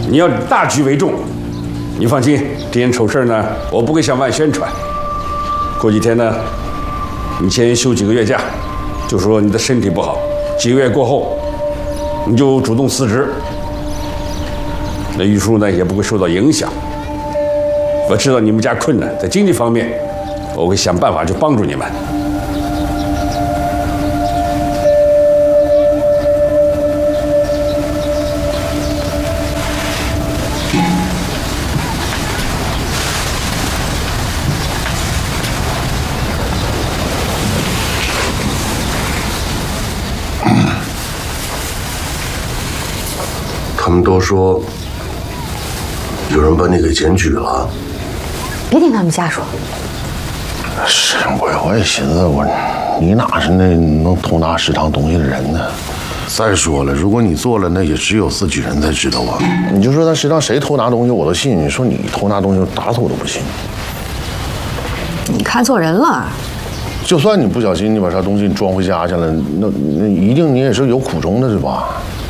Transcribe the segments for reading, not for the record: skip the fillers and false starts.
你要以大局为重。你放心，这件丑事呢，我不会向外宣传。过几天呢，你先休几个月假，就说你的身体不好。几个月过后，你就主动辞职。那玉树呢，也不会受到影响。我知道你们家困难，在经济方面，我会想办法去帮助你们。 他们都说有人把你给检举了。 别听他们瞎说。 是我也寻思你哪是那能偷拿食堂东西的人呢？再说了，如果你做了，那也只有自己人才知道啊。你就说咱食堂谁偷拿东西我都信，你说你偷拿东西打死我都不信。 你看错人了。 就算你不小心你把啥东西装回家去了，那一定你也是有苦衷的，是吧？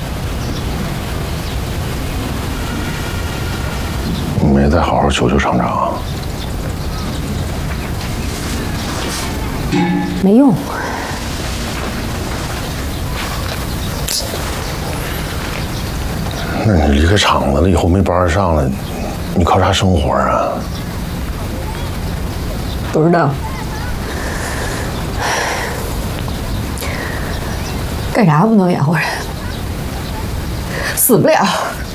你没再好好求求厂长。 没用。 那你离开厂子了以后没班上了，你靠啥生活啊？ 不知道。干啥不能养活人？死不了。